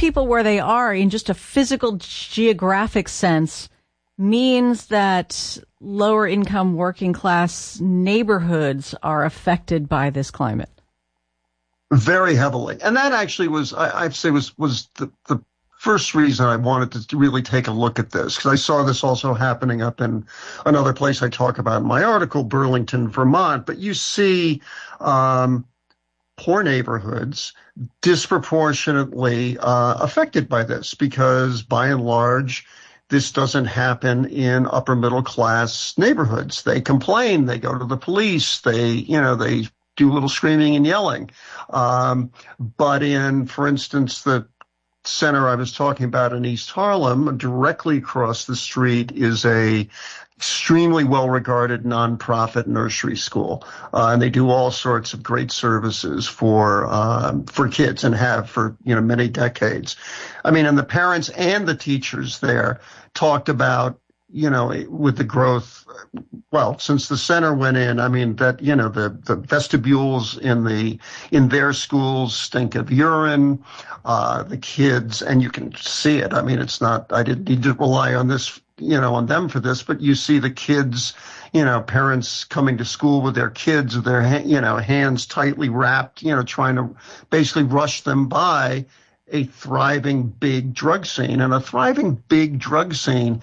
people where they are in just a physical geographic sense means that lower income working class neighborhoods are affected by this climate. Very heavily. And that actually was, I'd say was the first reason I wanted to really take a look at this, because I saw this also happening up in another place I talk about in my article, Burlington, Vermont. But you see poor neighborhoods disproportionately affected by this, because by and large, this doesn't happen in upper middle class neighborhoods. They complain, they go to the police, they do a little screaming and yelling. But in, for instance, the center I was talking about in East Harlem, directly across the street is a extremely well-regarded nonprofit nursery school. And they do all sorts of great services for kids, and have for, many decades. I mean, and the parents and the teachers there talked about, with the growth, well, since the center went in, I mean, that, the vestibules in their schools stink of urine, the kids, and you can see it. I mean, it's not, I didn't need to rely on this, on them for this, but you see the kids, parents coming to school with their kids with their, hands tightly wrapped, trying to basically rush them by a thriving big drug scene. And a thriving big drug scene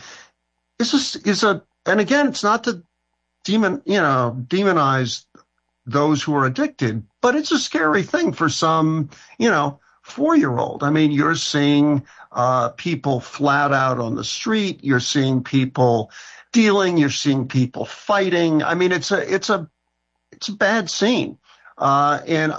and again, it's not to demonize those who are addicted, but it's a scary thing for some, 4-year-old. I mean, you're seeing people flat out on the street. You're seeing people dealing. You're seeing people fighting. I mean, it's a bad scene. And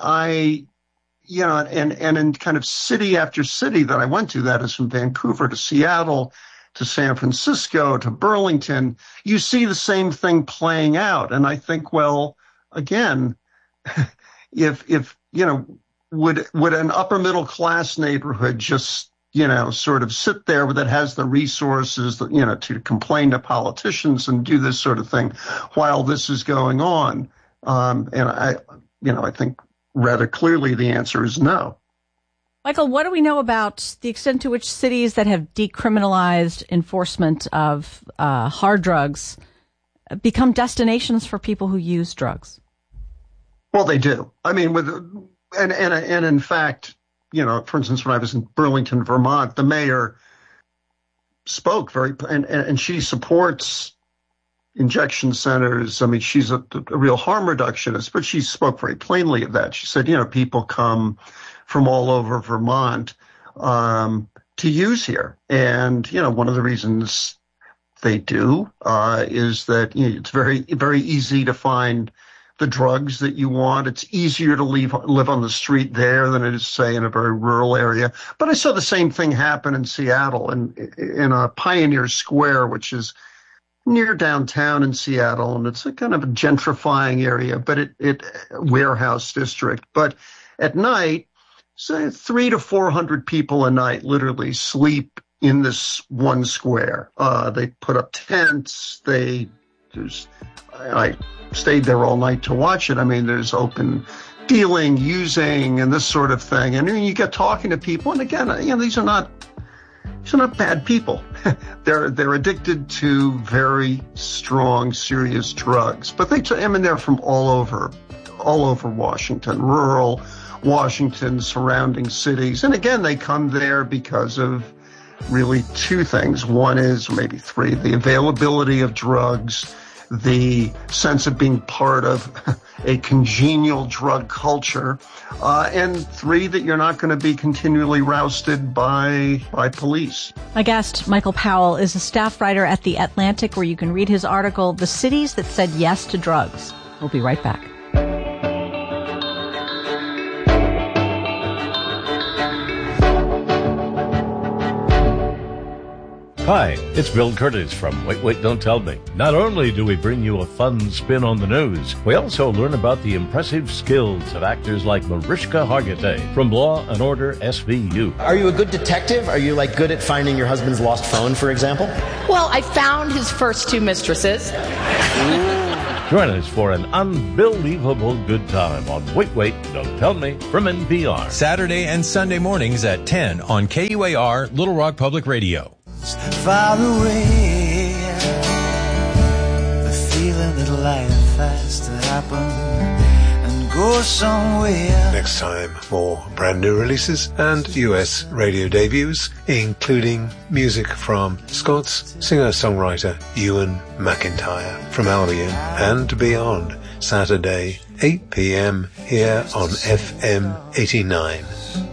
in kind of city after city that I went to, that is from Vancouver to Seattle to San Francisco to Burlington, you see the same thing playing out. And I think, well, again, if would an upper middle class neighborhood just, sort of sit there that has the resources, to complain to politicians and do this sort of thing while this is going on? And I think rather clearly the answer is no. Michael, what do we know about the extent to which cities that have decriminalized enforcement of hard drugs become destinations for people who use drugs? Well, they do. I mean, and in fact, for instance, when I was in Burlington, Vermont, the mayor spoke and she supports injection centers. I mean, she's a real harm reductionist, but she spoke very plainly of that. She said, people come from all over Vermont to use here. And, one of the reasons they do is that it's very, very easy to find the drugs that you want. It's easier to live on the street there than it is, say, in a very rural area. But I saw the same thing happen in Seattle, in a Pioneer Square, which is near downtown in Seattle, and it's a kind of a gentrifying area, but it warehouse district. But at night, say 300 to 400 people a night literally sleep in this one square. They put up tents. I stayed there all night to watch it. I mean, there's open dealing, using, and this sort of thing. And you get talking to people, and again, these are not bad people. They're addicted to very strong, serious drugs. But they're from all over Washington, rural Washington, surrounding cities. And again, they come there because of really two things. One is, or maybe three, the availability of drugs, the sense of being part of a congenial drug culture, and three, that you're not going to be continually rousted by police. My guest, Michael Powell, is a staff writer at The Atlantic, where you can read his article, The Cities That Said Yes to Drugs. We'll be right back. Hi, it's Bill Curtis from Wait, Don't Tell Me. Not only do we bring you a fun spin on the news, we also learn about the impressive skills of actors like Mariska Hargitay from Law & Order SVU. Are you a good detective? Are you, good at finding your husband's lost phone, for example? Well, I found his first two mistresses. Join us for an unbelievable good time on Wait, Wait, Don't Tell Me from NPR. Saturday and Sunday mornings at 10 on KUAR Little Rock Public Radio. Far away, the feeling that life has to happen and go somewhere. Next time, more brand new releases and US radio debuts, including music from Scots singer-songwriter Ewan McIntyre from Albion and beyond. Saturday, 8 p.m. here on FM 89.